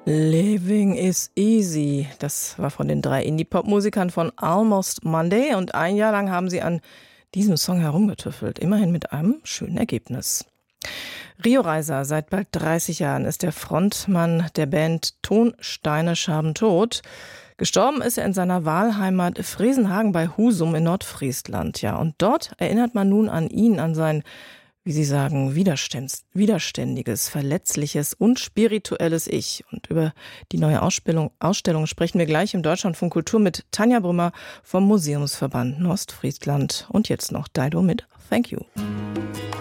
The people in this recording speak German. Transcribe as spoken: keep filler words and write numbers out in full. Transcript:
Living is easy. Das war von den drei Indie-Pop-Musikern von Almost Monday und ein Jahr lang haben sie an diesem Song herumgetüffelt. Immerhin mit einem schönen Ergebnis. Rio Reiser, seit bald dreißig Jahren ist der Frontmann der Band Tonsteine Scherben tot. Gestorben ist er in seiner Wahlheimat Fresenhagen bei Husum in Nordfriesland. Ja, und dort erinnert man nun an ihn, an sein, wie Sie sagen, widerständiges, verletzliches und spirituelles Ich. Und über die neue Ausstellung, Ausstellung sprechen wir gleich im Deutschlandfunk Kultur mit Tanja Brümmer vom Museumsverband Nordfriesland. Und jetzt noch Dido mit Thank You.